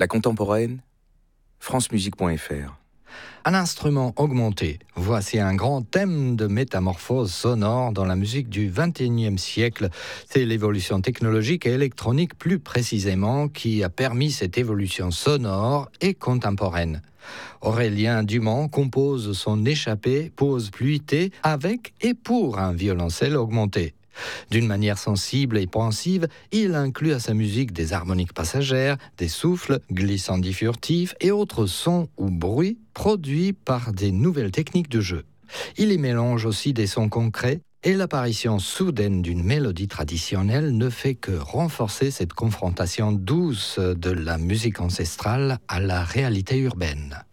La contemporaine, francemusique.fr. Un instrument augmenté, voici un grand thème de métamorphose sonore dans la musique du XXIe siècle. C'est l'évolution technologique et électronique plus précisément qui a permis cette évolution sonore et contemporaine. Aurélien Dumont compose son échappée Pause Pluité avec et pour un violoncelle augmenté. D'une manière sensible et pensive, il inclut à sa musique des harmoniques passagères, des souffles, glissandis furtifs et autres sons ou bruits produits par des nouvelles techniques de jeu. Il y mélange aussi des sons concrets et l'apparition soudaine d'une mélodie traditionnelle ne fait que renforcer cette confrontation douce de la musique ancestrale à la réalité urbaine.